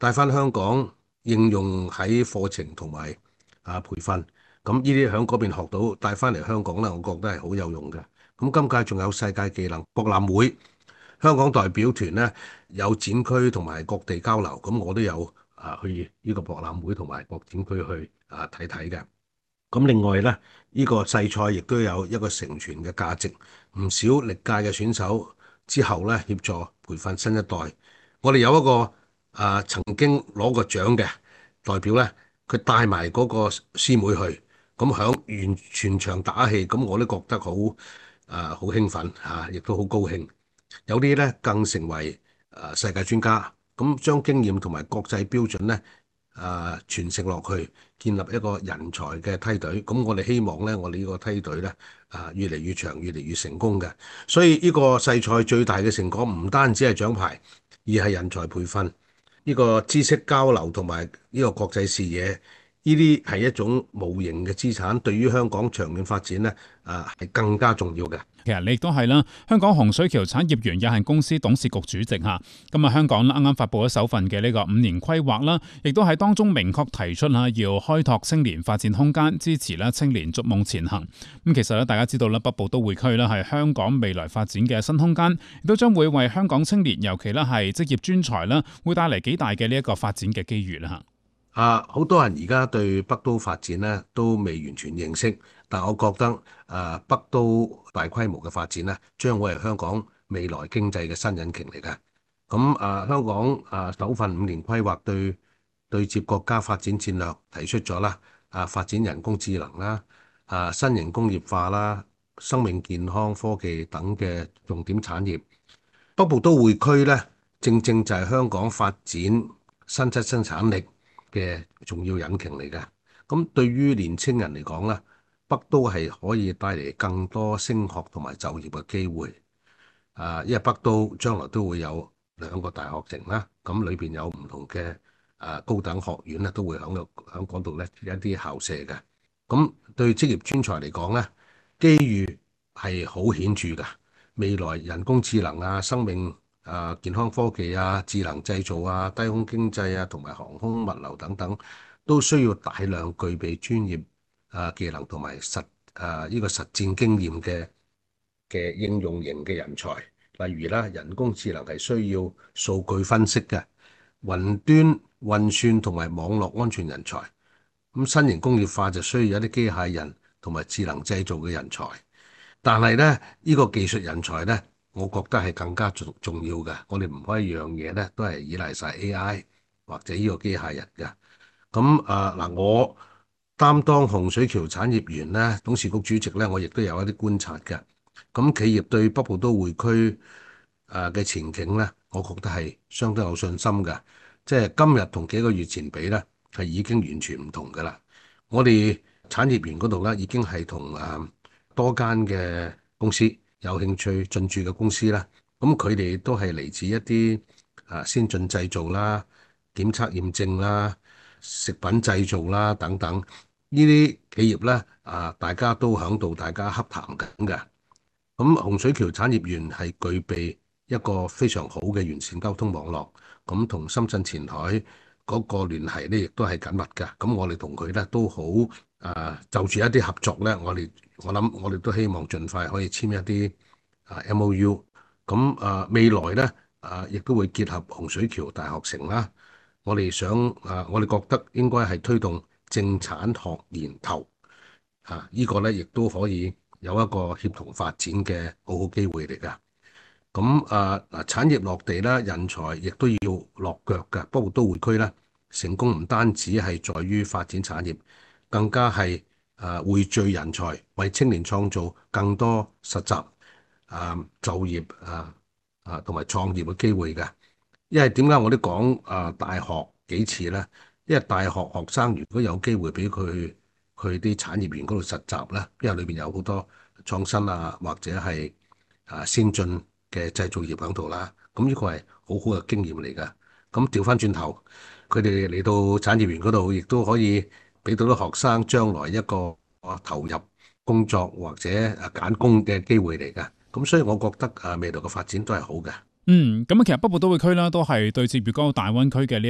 帶翻香港應用喺課程同埋培訓。咁呢啲喺嗰邊學到帶翻嚟香港咧，我覺得係好有用嘅。咁今屆仲有世界技能博覽會，香港代表團咧有展區同埋各地交流，咁我都有去呢個博覽會同埋各展區去睇睇嘅。咁另外咧，呢個世賽亦都有一個承傳嘅價值，唔少歷屆嘅選手之後咧協助培訓新一代。我哋有一個曾經攞過獎嘅代表咧，佢帶埋嗰個師妹去，咁響完全場打氣，咁我都覺得好興奮嚇，亦都好高興。有啲咧更成為世界專家，咁將經驗同埋國際標準咧傳承落去，建立一個人才嘅梯隊。咁我哋希望咧，我哋呢個梯隊咧越嚟越長，越嚟越成功嘅。所以呢個世賽最大嘅成果唔單止係獎牌，而係人才培訓，呢個知識交流同埋呢個國際視野，呢啲係一種無形嘅資產，對於香港長遠發展咧係更加重要嘅。 其實你亦都係啦，香港洪水橋產業園有限公司董事局主席嚇。咁香港啱啱發布咗首份嘅呢個5年規劃啦，亦都喺當中明確提出要開拓青年發展空間，支持青年逐夢前行。咁其實咧，大家知道啦，北部都會區啦係香港未來發展嘅新空間，亦都將會為香港青年，尤其咧係職業專才啦，會帶嚟幾大嘅呢一個發展嘅機遇啦嚇。 好多人而家對北都發展咧都未完全認識，但我覺得北都大規模嘅發展咧，將會係香港未來經濟嘅新引擎嚟嘅。咁香港首份5年規劃對接國家發展戰略提出咗啦，發展人工智能啦，新型工業化啦，生命健康科技等嘅重點產業。北部都會區咧，正正就係香港發展新質生產力嘅重要引擎嚟嘅。咁對於年青人嚟講咧，北都係可以帶嚟更多升學同埋就業嘅機會。因為北都將來都會有2個大學城啦，咁裏邊有唔同嘅高等學院咧，都會喺嗰度咧一啲校舍嘅。咁對職業專才嚟講咧，機遇係好顯著㗎。未來人工智能生命健康科技智能製造低空經濟同埋航空物流等等，都需要大量具備專業技能同埋呢個實戰經驗嘅應用型嘅人才。例如啦，人工智能係需要數據分析嘅，雲端運算同埋網絡安全人才。咁新型工業化就需要一啲機械人同埋智能製造嘅人才。但係咧，呢個技術人才咧，我覺得係更加重要嘅。我哋唔可以樣嘢咧都係依賴晒 AI 或者呢個機械人嘅。咁我擔當洪水橋產業園咧董事局主席咧，我亦都有一啲觀察嘅。咁企業對北部都會區嘅前景咧，我覺得係相當有信心嘅。即係今日同幾個月前比咧，係已經完全唔同㗎啦。我哋產業園嗰度咧，已經係同多間嘅公司有興趣進駐嘅公司啦。咁佢哋都係嚟自一啲先進製造啦、檢測驗證啦、食品製造啦等等呢啲企業咧，大家都響度大家洽談緊嘅。咁洪水橋產業園係具備一個非常好嘅完善交通網絡，咁同深圳前海嗰個聯繫咧，亦都係緊密嘅。咁我哋同佢咧都好就住一啲合作咧，我諗我哋都希望盡快可以簽一啲MOU。咁未來咧亦都會結合洪水橋大學城啦。我哋我哋覺得應該係推動政產學研投呢個咧亦都可以有一個協同發展嘅好好機會嚟㗎。咁產業落地啦，人才亦都要落腳㗎。北部都會區咧成功唔單止係在於發展產業，更加係匯聚人才，為青年創造更多實習就業同埋創業嘅機會㗎。因為點解我都講大學幾次咧？因為大學學生如果有機會俾佢去啲產業園嗰度實習咧，因為裏邊有好多創新或者係先進嘅製造業喺度啦。咁呢個係好好嘅經驗嚟㗎。咁調翻轉頭，佢哋嚟到產業園嗰度，亦都可以俾到啲學生將來一個投入工作或者揀工嘅機會嚟㗎。咁所以我覺得未來嘅發展都係好嘅。 咁其實北部都會區啦，都係對接粵港澳大灣區嘅呢